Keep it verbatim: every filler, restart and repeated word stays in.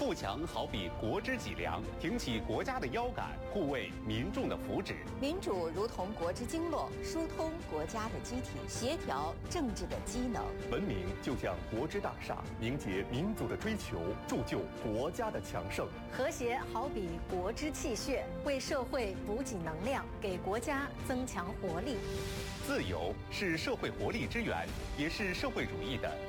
富强好比国之脊梁，挺起国家的腰杆，护卫民众的福祉。 民主如同国之经络，疏通国家的机体，协调政治的机能。 文明就像国之大厦，凝结民族的追求，铸就国家的强盛。 和谐好比国之气血，为社会补给能量，给国家增强活力。 自由是社会活力之源，也是社会主义的